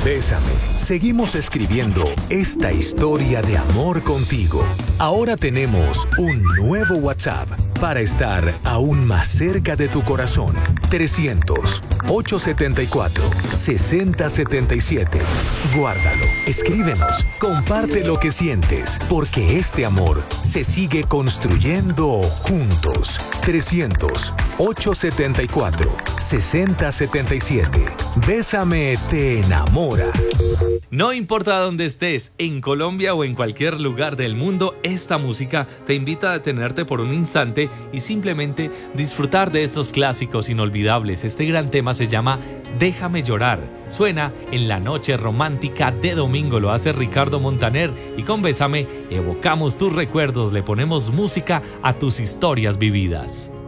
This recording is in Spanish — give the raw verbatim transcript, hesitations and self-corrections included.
Bésame. Seguimos escribiendo esta historia de amor contigo. Ahora tenemos un nuevo WhatsApp para estar aún más cerca de tu corazón. trescientos, ochocientos setenta y cuatro, sesenta setenta y siete. Guárdalo, escríbenos, comparte lo que sientes, porque este amor se sigue construyendo juntos. trescientos, ochocientos setenta y cuatro, sesenta setenta y siete. Bésame te enamora. No importa dónde estés, en Colombia o en cualquier lugar del mundo, esta música te invita a detenerte por un instante y simplemente disfrutar de estos clásicos inolvidables. Este gran tema se llama Déjame llorar. Suena en la noche romántica de domingo, lo hace Ricardo Montaner, y con Bésame evocamos tus recuerdos, le ponemos música a tus historias vividas.